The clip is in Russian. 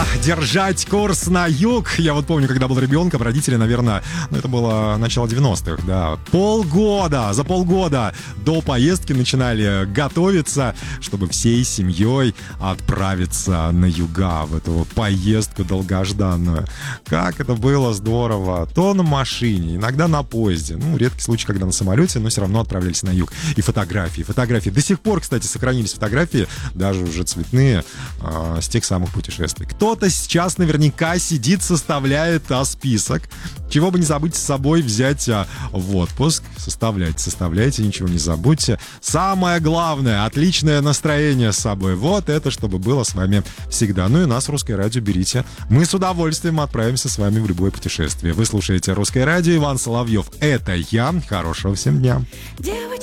держать курс на юг. Я вот помню, когда был ребенком, родители, наверное, это было начало 90-х, да, за полгода до поездки начинали готовиться, чтобы всей семьей отправиться на юга, в эту поездку долгожданную. Как это было здорово. То на машине, иногда на поезде. Ну, редкий случай, когда на самолете, но все равно отправлялись на юг. И фотографии. До сих пор, кстати, сохранились фотографии, даже уже цветные, с тех самых путешествий. Кто-то сейчас наверняка сидит, составляет список. Чего бы не забудьте с собой взять в отпуск. Составляйте, ничего не забудьте. Самое главное, отличное настроение с собой. Вот это, чтобы было с вами всегда. Ну и нас, Русское радио, берите. Мы с удовольствием отправимся с вами в любое путешествие. Вы слушаете Русское радио, Иван Соловьев. Это я. Хорошего всем дня.